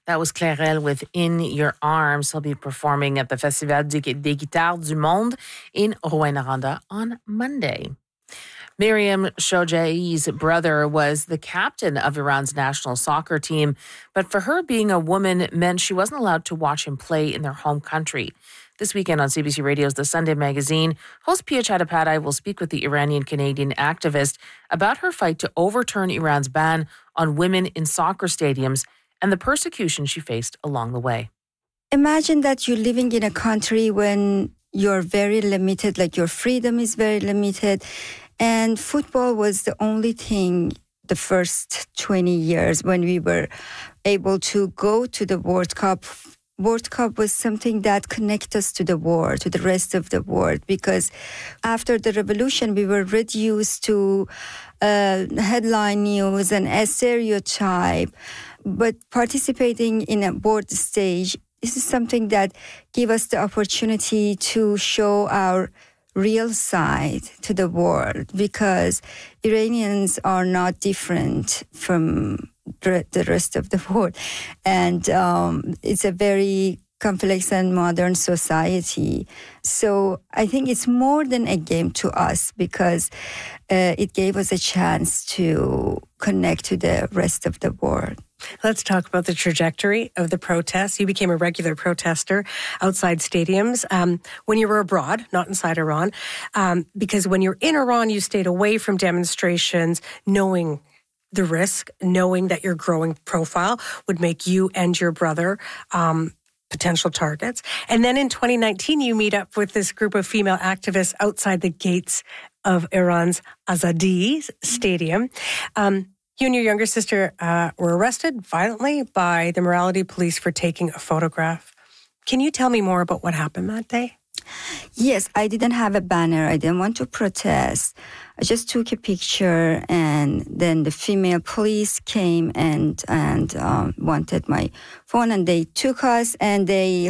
That was Clairel with In Your Arms. He'll be performing at the Festival des Guitares du Monde in Rouyn-Noranda on Monday. Miriam Shojai's brother was the captain of Iran's national soccer team, but for her, being a woman meant she wasn't allowed to watch him play in their home country. This weekend on CBC Radio's The Sunday Magazine, host Pia Chattopadhyay will speak with the Iranian-Canadian activist about her fight to overturn Iran's ban on women in soccer stadiums and the persecution she faced along the way. Imagine that you're living in a country when you're very limited, like your freedom is very limited. And football was the only thing the first 20 years when we were able to go to the World Cup. World Cup was something that connected us to the world, to the rest of the world, because after the revolution, we were reduced to headline news and a stereotype. But participating in a world stage, this is something that gives us the opportunity to show our real side to the world, because Iranians are not different from the rest of the world. And it's a very complex and modern society. So I think it's more than a game to us, because it gave us a chance to connect to the rest of the world. Let's talk about the trajectory of the protests. You became a regular protester outside stadiums when you were abroad, not inside Iran, because when you're in Iran, you stayed away from demonstrations, knowing the risk, knowing that your growing profile would make you and your brother potential targets. And then in 2019, you meet up with this group of female activists outside the gates of Iran's Azadi Stadium. You and your younger sister were arrested violently by the morality police for taking a photograph. Can you tell me more about what happened that day? Yes, I didn't have a banner. I didn't want to protest. I just took a picture, and then the female police came and wanted my phone, and they took us, and we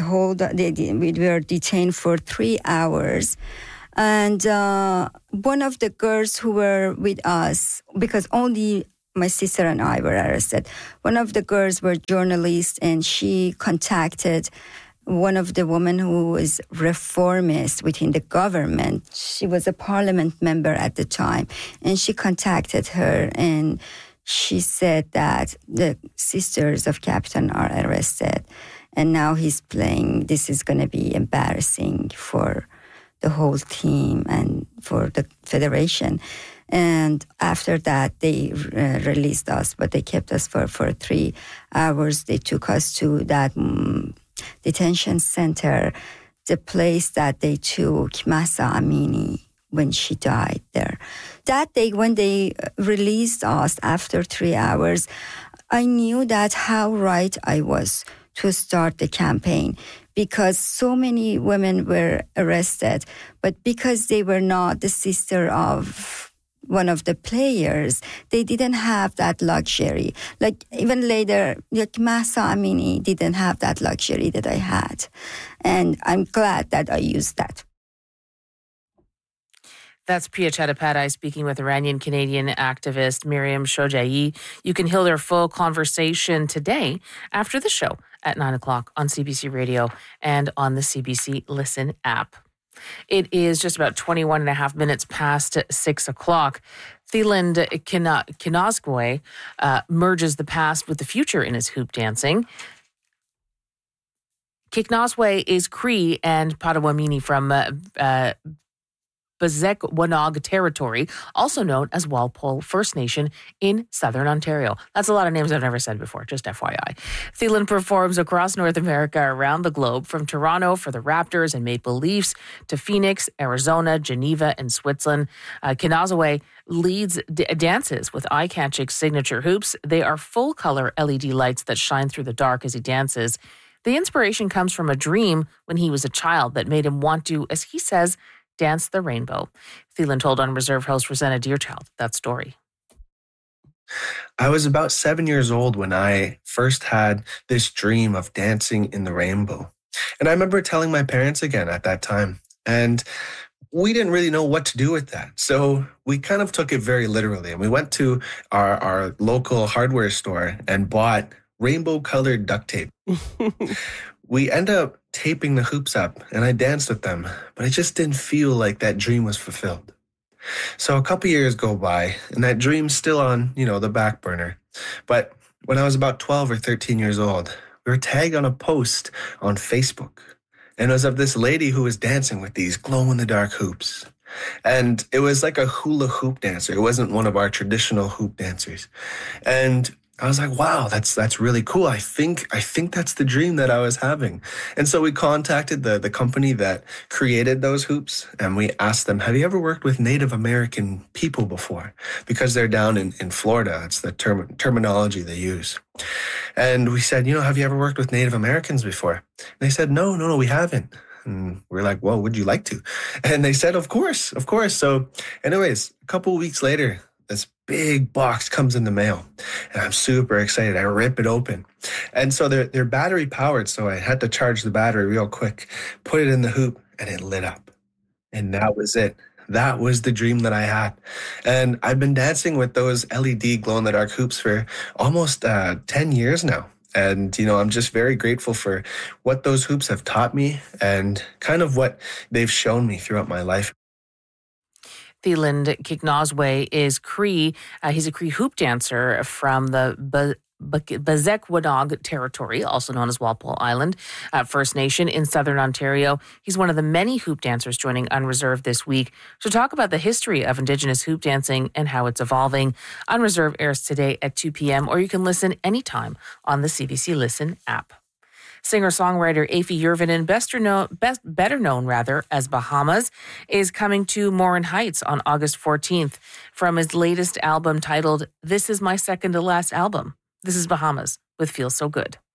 were detained for 3 hours. And one of the girls who were with us, because only my sister and I were arrested. One of the girls were journalists, and she contacted one of the women who was reformist within the government. She was a parliament member at the time, and she contacted her, and she said that the sisters of Captain are arrested, and now he's playing. This is going to be embarrassing for the whole team and for the federation. And after that, they released us, but they kept us for 3 hours. They took us to that detention center, the place that they took Mahsa Amini when she died there. That day, when they released us after 3 hours, I knew that how right I was to start the campaign, because so many women were arrested, but because they were not the sister of one of the players, they didn't have that luxury. Like even later, like Mahsa Amini didn't have that luxury that I had. And I'm glad that I used that. That's Pia Chattopadhyay speaking with Iranian-Canadian activist Miriam Shojai. You can hear their full conversation today after the show at 9 o'clock on CBC Radio and on the CBC Listen app. It is just about 21 and a half minutes past 6 o'clock. Thiland Kinazgwe merges the past with the future in his hoop dancing. Kinazgwe is Cree and Potawatomi from Bezek-Wanog territory, also known as Walpole First Nation in Southern Ontario. That's a lot of names I've never said before, just FYI. Thielen performs across North America, around the globe, from Toronto for the Raptors and Maple Leafs to Phoenix, Arizona, Geneva, and Switzerland. Kinazgwe leads dances with eye-catching signature hoops. They are full-color LED lights that shine through the dark as he dances. The inspiration comes from a dream when he was a child that made him want to, as he says, dance the rainbow. Thielen told Unreserved host Rosanna Deerchild that story. I was about 7 years old when I first had this dream of dancing in the rainbow. And I remember telling my parents again at that time. And we didn't really know what to do with that. So we kind of took it very literally. And we went to our local hardware store and bought rainbow-colored duct tape. We end up taping the hoops up, and I danced with them, but it just didn't feel like that dream was fulfilled. So a couple years go by, and that dream's still on, the back burner. But when I was about 12 or 13 years old, we were tagged on a post on Facebook. And it was of this lady who was dancing with these glow-in-the-dark hoops. And it was like a hula hoop dancer. It wasn't one of our traditional hoop dancers. And I was like, wow, that's really cool. I think that's the dream that I was having. And so we contacted the company that created those hoops, and we asked them, have you ever worked with Native American people before? Because they're down in Florida. It's the terminology they use. And we said, have you ever worked with Native Americans before? And they said, no, we haven't. And we're like, well, would you like to? And they said, of course. So anyways, a couple of weeks later, this big box comes in the mail, and I'm super excited. I rip it open. And so they're battery powered, so I had to charge the battery real quick, put it in the hoop, and it lit up. And that was it. That was the dream that I had. And I've been dancing with those LED glow-in-the-dark hoops for almost 10 years now. And, I'm just very grateful for what those hoops have taught me and kind of what they've shown me throughout my life. Thieland Kiknoswe is Cree. He's a Cree hoop dancer from the Bezequonog territory, also known as Walpole Island, First Nation in Southern Ontario. He's one of the many hoop dancers joining Unreserved this week to talk about the history of Indigenous hoop dancing and how it's evolving. Unreserved airs today at 2 p.m., or you can listen anytime on the CBC Listen app. Singer-songwriter Aoife Yurvinen, better known as Bahamas, is coming to Morin Heights on August 14th from his latest album titled This Is My Second to Last Album. This is Bahamas with Feel So Good.